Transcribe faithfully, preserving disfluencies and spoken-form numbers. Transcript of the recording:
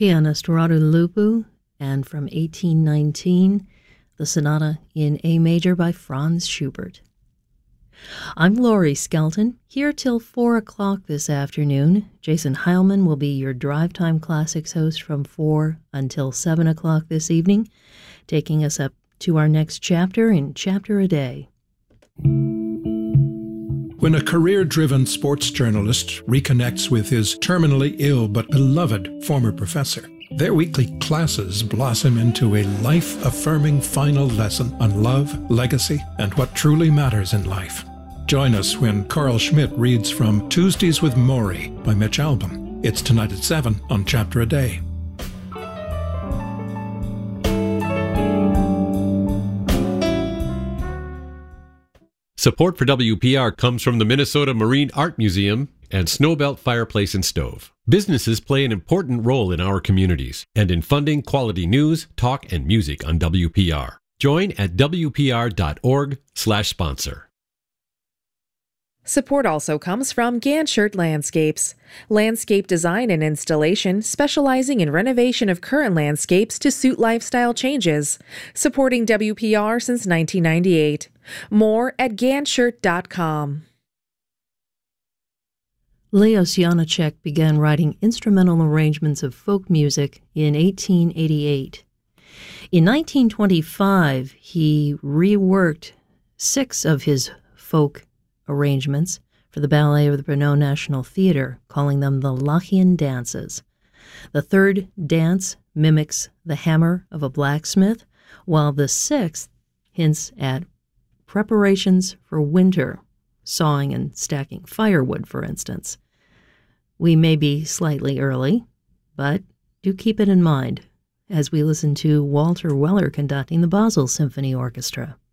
pianist Radu Lupu, and from eighteen nineteen, the Sonata in A Major by Franz Schubert. I'm Laurie Skelton, here till four o'clock this afternoon. Jason Heilman will be your Drive Time Classics host from four until seven o'clock this evening, taking us up to our next chapter in Chapter a Day. When a career-driven sports journalist reconnects with his terminally ill but beloved former professor, their weekly classes blossom into a life-affirming final lesson on love, legacy, and what truly matters in life. Join us when Carl Schmidt reads from Tuesdays with Maury by Mitch Albom. It's tonight at seven on Chapter a Day. Support for W P R comes from the Minnesota Marine Art Museum and Snowbelt Fireplace and Stove. Businesses play an important role in our communities and in funding quality news, talk, and music on W P R. Join at W P R dot org slash sponsor. Support also comes from Ganshert Landscapes, landscape design and installation specializing in renovation of current landscapes to suit lifestyle changes, supporting W P R since nineteen ninety-eight. More at ganshert dot com. Leos Janáček began writing instrumental arrangements of folk music in eighteen eighty-eight. In nineteen twenty-five, he reworked six of his folk arrangements for the ballet of the Brno National Theatre, calling them the Lachian Dances. The third dance mimics the hammer of a blacksmith, while the sixth hints at preparations for winter, sawing and stacking firewood, for instance. We may be slightly early, but do keep it in mind as we listen to Walter Weller conducting the Basel Symphony Orchestra.